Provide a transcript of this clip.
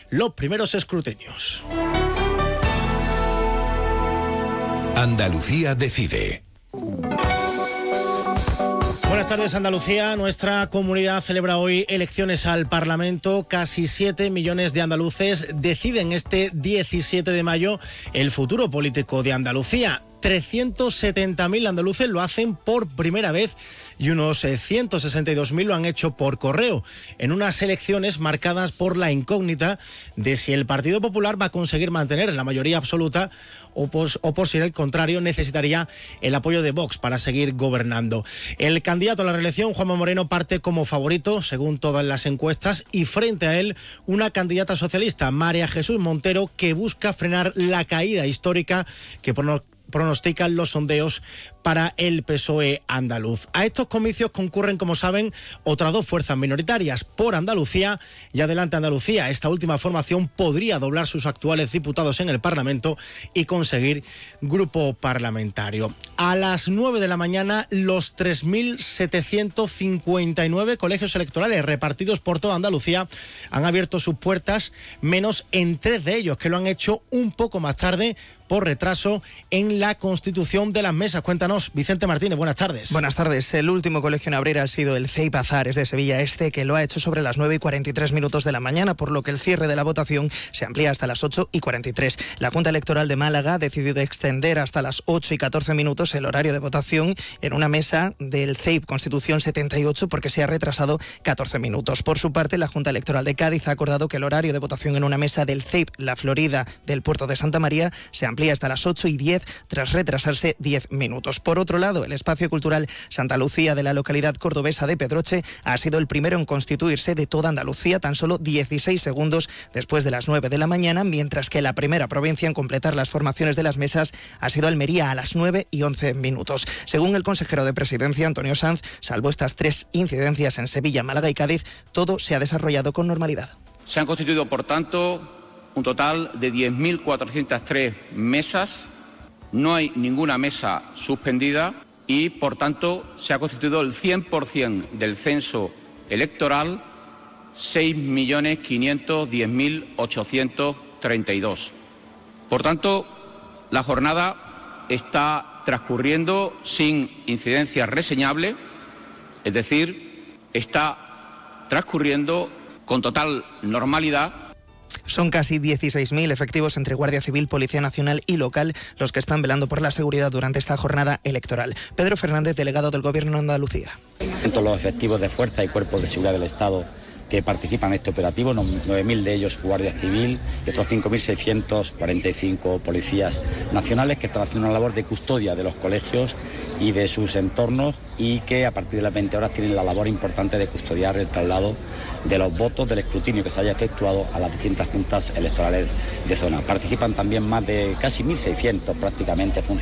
los primeros escrutinios. Andalucía decide. Buenas tardes, Andalucía. Nuestra comunidad celebra hoy elecciones al Parlamento. Casi 7 millones de andaluces deciden este 17 de mayo el futuro político de Andalucía. 370.000 andaluces lo hacen por primera vez y unos 162.000 lo han hecho por correo, en unas elecciones marcadas por la incógnita de si el Partido Popular va a conseguir mantener la mayoría absoluta o por si el contrario necesitaría el apoyo de Vox para seguir gobernando. El candidato a la reelección, Juanma Moreno, parte como favorito según todas las encuestas, y frente a él una candidata socialista, María Jesús Montero, que busca frenar la caída histórica que pronostican los sondeos para el PSOE andaluz. A estos comicios concurren, como saben, otras dos fuerzas minoritarias, Por Andalucía y Adelante Andalucía. Esta última formación podría doblar sus actuales diputados en el Parlamento y conseguir grupo parlamentario. A las 9 de la mañana, los 3.759 colegios electorales repartidos por toda Andalucía han abierto sus puertas, menos en 3 de ellos, que lo han hecho un poco más tarde por retraso en la constitución de las mesas. Cuéntanos, Vicente Martínez, buenas tardes. Buenas tardes. El último colegio en abrir ha sido el CEIP Azares de Sevilla Este, que lo ha hecho sobre las 9:43 de la mañana, por lo que el cierre de la votación se amplía hasta las 8:43. La Junta Electoral de Málaga ha decidido extender hasta las 8:14 el horario de votación en una mesa del CEIP Constitución 78 porque se ha retrasado 14 minutos. Por su parte, la Junta Electoral de Cádiz ha acordado que el horario de votación en una mesa del CEIP La Florida del puerto de Santa María se amplía hasta las 8:10 tras retrasarse 10 minutos. Por otro lado, el espacio cultural Santa Lucía de la localidad cordobesa de Pedroche ha sido el primero en constituirse de toda Andalucía, tan solo 16 segundos después de las 9 de la mañana, mientras que la primera provincia en completar las formaciones de las mesas ha sido Almería a las 9:11. Según el consejero de Presidencia, Antonio Sanz, salvo estas 3 incidencias en Sevilla, Málaga y Cádiz, todo se ha desarrollado con normalidad. Se han constituido, por tanto, un total de 10.403 mesas, no hay ninguna mesa suspendida y, por tanto, se ha constituido el 100% del censo electoral, 6.510.832. Por tanto, la jornada está transcurriendo sin incidencia reseñable, es decir, está transcurriendo con total normalidad. Son casi 16.000 efectivos entre Guardia Civil, Policía Nacional y local los que están velando por la seguridad durante esta jornada electoral. Pedro Fernández, delegado del Gobierno de Andalucía. Todos los efectivos de fuerza y cuerpos de seguridad del Estado que participan en este operativo, 9.000 de ellos Guardia Civil y otros 5.645 policías nacionales que están haciendo una labor de custodia de los colegios y de sus entornos, y que a partir de las 20 horas tienen la labor importante de custodiar el traslado de los votos del escrutinio que se haya efectuado a las distintas juntas electorales de zona. Participan también más de casi 1.600 prácticamente funcionarios